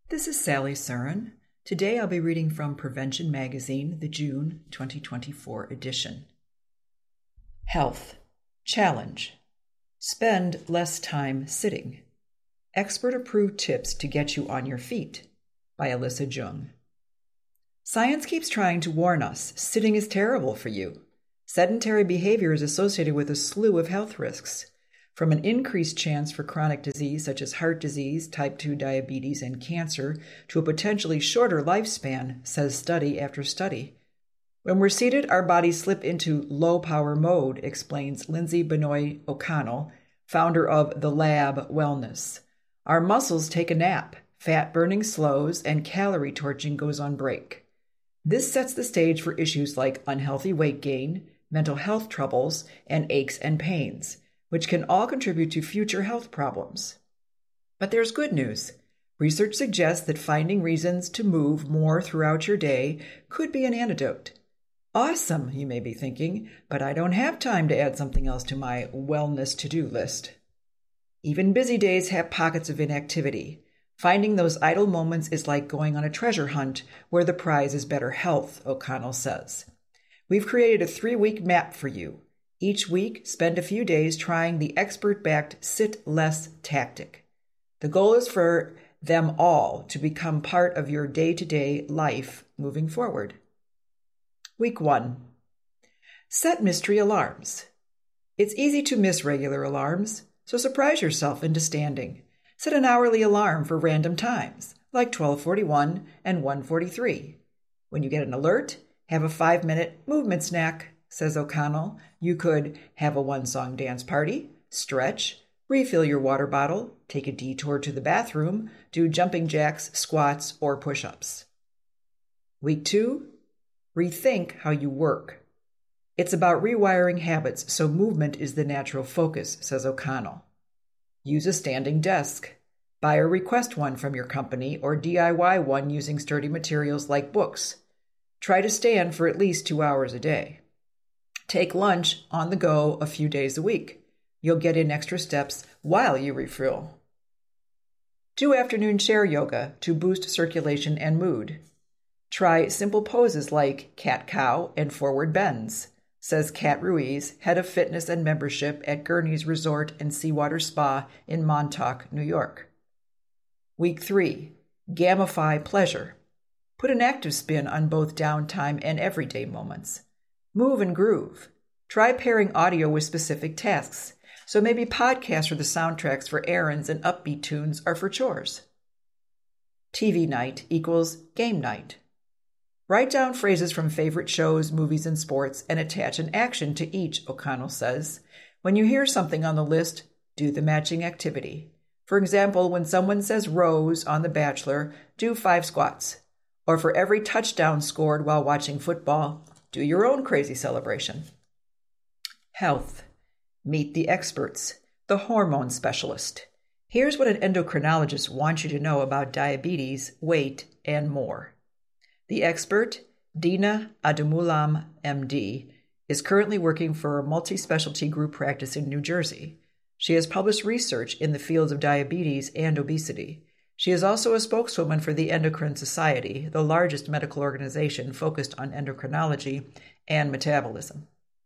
This is Sally Surin. Today I'll be reading from Prevention Magazine, the June 2024 edition. Health Challenge. Spend less time sitting. Expert-approved tips to get you on your feet by Alyssa Jung. Science keeps trying to warn us sitting is terrible for you. Sedentary behavior is associated with a slew of health risks, from an increased chance for chronic disease such as heart disease, type 2 diabetes, and cancer, to a potentially shorter lifespan, says study after study. When we're seated, our bodies slip into low-power mode, explains Lindsay Benoit O'Connell, founder of The Lab Wellness. Our muscles take a nap, fat burning slows, and calorie torching goes on break. This sets the stage for issues like unhealthy weight gain, mental health troubles, and aches and pains, which can all contribute to future health problems. But there's good news. Research suggests that finding reasons to move more throughout your day could be an antidote. Awesome, you may be thinking, but I don't have time to add something else to my wellness to-do list. Even busy days have pockets of inactivity. Finding those idle moments is like going on a treasure hunt where the prize is better health, O'Connell says. We've created a 3-week map for you. Each week, spend a few days trying the expert-backed Sit Less tactic. The goal is for them all to become part of your day-to-day life moving forward. Week 1. Set mystery alarms. It's easy to miss regular alarms, so surprise yourself into standing. Set an hourly alarm for random times, like 12:41 and 1:43. When you get an alert, have a 5-minute movement snack, says O'Connell. You could have a 1-song dance party, stretch, refill your water bottle, take a detour to the bathroom, do jumping jacks, squats, or push-ups. Week 2, rethink how you work. It's about rewiring habits so movement is the natural focus, says O'Connell. Use a standing desk. Buy or request one from your company or DIY one using sturdy materials like books. Try to stand for at least 2 hours a day. Take lunch on the go a few days a week. You'll get in extra steps while you refuel. Do afternoon chair yoga to boost circulation and mood. Try simple poses like cat-cow and forward bends, says Kat Ruiz, head of fitness and membership at Gurney's Resort and Seawater Spa in Montauk, New York. Week 3. Gamify pleasure. Put an active spin on both downtime and everyday moments. Move and groove. Try pairing audio with specific tasks, so maybe podcasts or the soundtracks for errands and upbeat tunes are for chores. TV night equals game night. Write down phrases from favorite shows, movies, and sports and attach an action to each, O'Connell says. When you hear something on the list, do the matching activity. For example, when someone says Rose on The Bachelor, do 5 squats. Or for every touchdown scored while watching football, do your own crazy celebration. Health. Meet the experts, the hormone specialist. Here's what an endocrinologist wants you to know about diabetes, weight, and more. The expert, Dina Ademulam, MD, is currently working for a multi-specialty group practice in New Jersey. She has published research in the fields of diabetes and obesity. She is also a spokeswoman for the Endocrine Society, the largest medical organization focused on endocrinology and metabolism.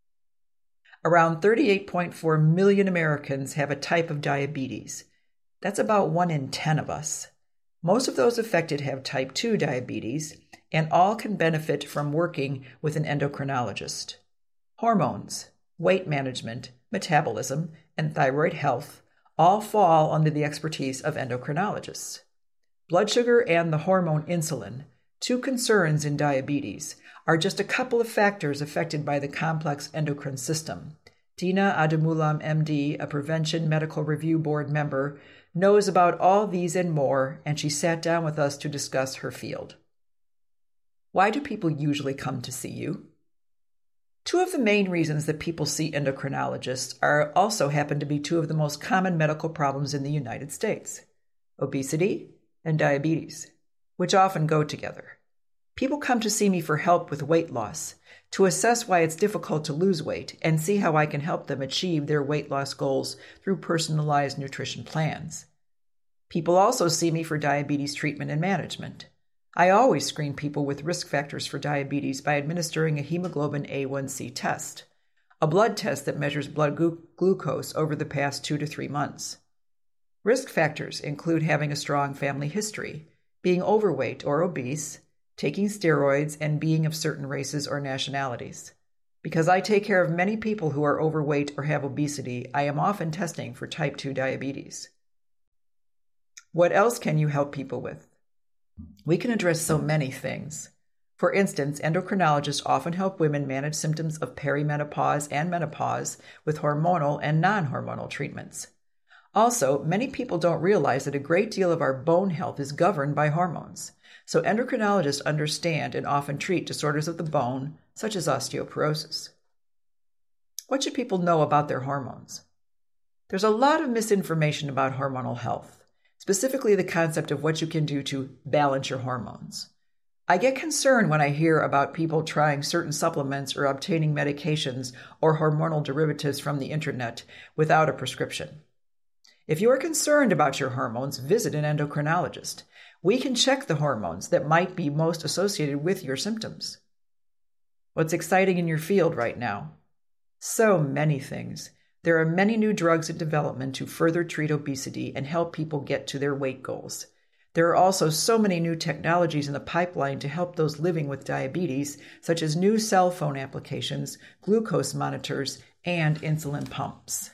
Around 38.4 million Americans have a type of diabetes. That's about 1 in 10 of us. Most of those affected have type 2 diabetes, and all can benefit from working with an endocrinologist. Hormones, weight management, metabolism, and thyroid health all fall under the expertise of endocrinologists. Blood sugar and the hormone insulin, 2 concerns in diabetes, are just a couple of factors affected by the complex endocrine system. Dina Ademulam, MD, a Prevention Medical Review Board member, knows about all these and more, and she sat down with us to discuss her field. Why do people usually come to see you? 2 of the main reasons that people see endocrinologists also happen to be 2 of the most common medical problems in the United States: obesity and diabetes, which often go together. People come to see me for help with weight loss, to assess why it's difficult to lose weight, and see how I can help them achieve their weight loss goals through personalized nutrition plans. People also see me for diabetes treatment and management. I always screen people with risk factors for diabetes by administering a hemoglobin A1C test, a blood test that measures blood glucose over the past 2 to 3 months. Risk factors include having a strong family history, being overweight or obese, taking steroids, and being of certain races or nationalities. Because I take care of many people who are overweight or have obesity, I am often testing for type 2 diabetes. What else can you help people with? We can address so many things. For instance, endocrinologists often help women manage symptoms of perimenopause and menopause with hormonal and non-hormonal treatments. Also, many people don't realize that a great deal of our bone health is governed by hormones, so endocrinologists understand and often treat disorders of the bone, such as osteoporosis. What should people know about their hormones? There's a lot of misinformation about hormonal health, specifically the concept of what you can do to balance your hormones. I get concerned when I hear about people trying certain supplements or obtaining medications or hormonal derivatives from the internet without a prescription. If you are concerned about your hormones, visit an endocrinologist. We can check the hormones that might be most associated with your symptoms. What's exciting in your field right now? So many things. There are many new drugs in development to further treat obesity and help people get to their weight goals. There are also so many new technologies in the pipeline to help those living with diabetes, such as new cell phone applications, glucose monitors, and insulin pumps.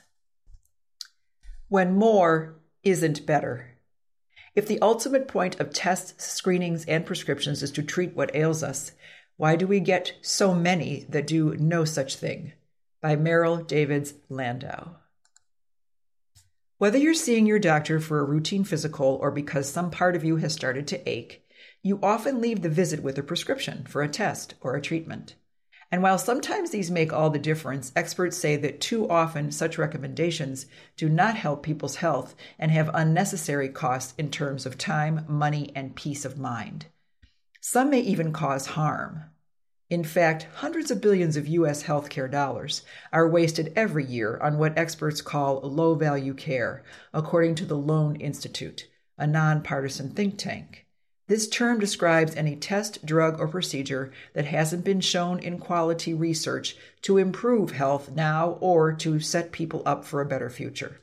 When more isn't better. If the ultimate point of tests, screenings, and prescriptions is to treat what ails us, why do we get so many that do no such thing? By Merrill Davids Landau. Whether you're seeing your doctor for a routine physical or because some part of you has started to ache, you often leave the visit with a prescription for a test or a treatment. And while sometimes these make all the difference, experts say that too often such recommendations do not help people's health and have unnecessary costs in terms of time, money, and peace of mind. Some may even cause harm. In fact, hundreds of billions of U.S. healthcare dollars are wasted every year on what experts call low-value care, according to the Loan Institute, a nonpartisan think tank. This term describes any test, drug, or procedure that hasn't been shown in quality research to improve health now or to set people up for a better future.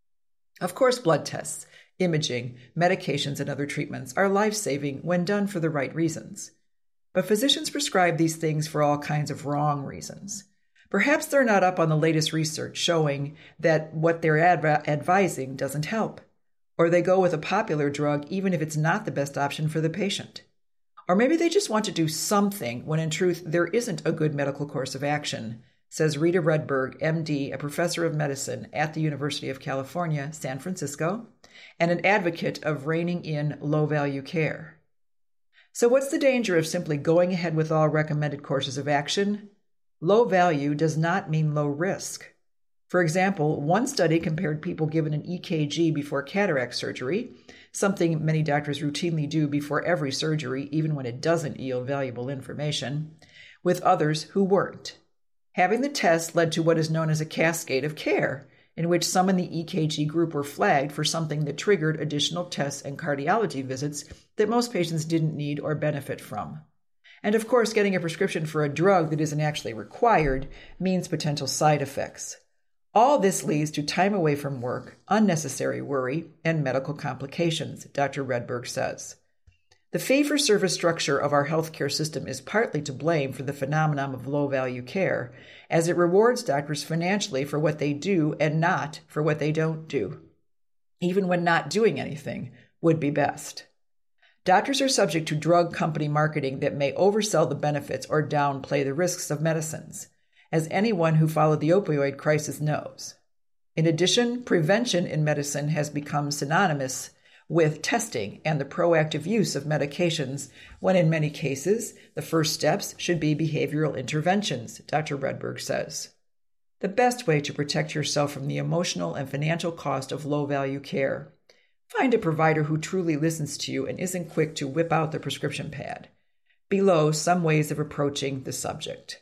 Of course, blood tests, imaging, medications, and other treatments are life-saving when done for the right reasons. But physicians prescribe these things for all kinds of wrong reasons. Perhaps they're not up on the latest research showing that what they're advising doesn't help. Or they go with a popular drug even if it's not the best option for the patient. Or maybe they just want to do something when in truth there isn't a good medical course of action, says Rita Redberg, MD, a professor of medicine at the University of California, San Francisco, and an advocate of reining in low-value care. So what's the danger of simply going ahead with all recommended courses of action? Low value does not mean low risk. For example, one study compared people given an EKG before cataract surgery, something many doctors routinely do before every surgery, even when it doesn't yield valuable information, with others who weren't. Having the test led to what is known as a cascade of care, in which some in the EKG group were flagged for something that triggered additional tests and cardiology visits that most patients didn't need or benefit from. And of course, getting a prescription for a drug that isn't actually required means potential side effects. All this leads to time away from work, unnecessary worry, and medical complications, Dr. Redberg says. The fee-for-service structure of our healthcare system is partly to blame for the phenomenon of low-value care, as it rewards doctors financially for what they do and not for what they don't do. Even when not doing anything would be best. Doctors are subject to drug company marketing that may oversell the benefits or downplay the risks of medicines, as anyone who followed the opioid crisis knows. In addition, prevention in medicine has become synonymous with testing and the proactive use of medications, when in many cases, the first steps should be behavioral interventions, Dr. Redberg says. The best way to protect yourself from the emotional and financial cost of low-value care. Find a provider who truly listens to you and isn't quick to whip out the prescription pad. Below, some ways of approaching the subject.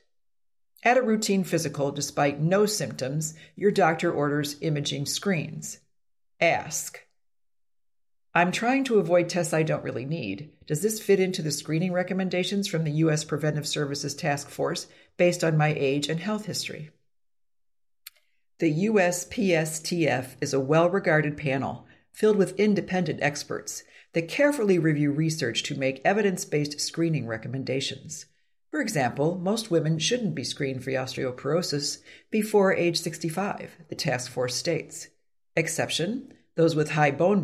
At a routine physical, despite no symptoms, your doctor orders imaging screens. Ask, I'm trying to avoid tests I don't really need. Does this fit into the screening recommendations from the U.S. Preventive Services Task Force based on my age and health history? The USPSTF is a well-regarded panel filled with independent experts that carefully review research to make evidence-based screening recommendations. For example, most women shouldn't be screened for osteoporosis before age 65, the task force states. Exception: those with high bone